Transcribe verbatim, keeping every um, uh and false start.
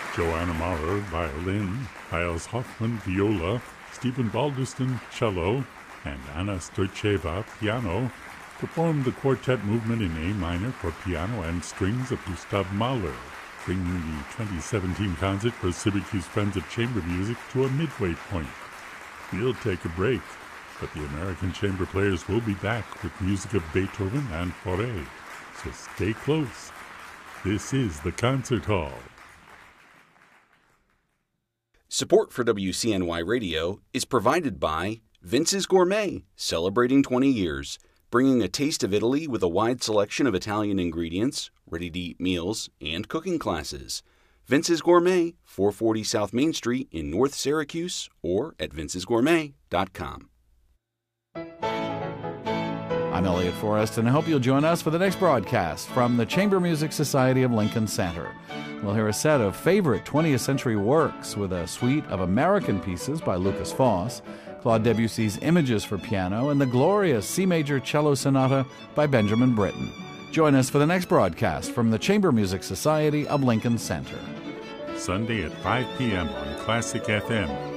Joanna Maurer, violin, Miles Hoffman, viola, Stephen Balderston, cello, and Anna Stoycheva, piano, performed the quartet movement in A minor for piano and strings of Gustav Mahler, bringing the twenty seventeen concert for Syracuse Friends of Chamber Music to a midway point. We'll take a break, but the American Chamber Players will be back with music of Beethoven and Fauré, so stay close. This is the Concert Hall. Support for W C N Y Radio is provided by Vince's Gourmet, celebrating twenty years, bringing a taste of Italy with a wide selection of Italian ingredients, ready-to-eat meals, and cooking classes. Vince's Gourmet, four forty South Main Street in North Syracuse, or at vinces gourmet dot com. I'm Elliot Forrest, and I hope you'll join us for the next broadcast from the Chamber Music Society of Lincoln Center. We'll hear a set of favorite twentieth century works with a suite of American pieces by Lukas Foss, Claude Debussy's Images for Piano, and the glorious C Major Cello Sonata by Benjamin Britten. Join us for the next broadcast from the Chamber Music Society of Lincoln Center. Sunday at five p.m. on Classic F M.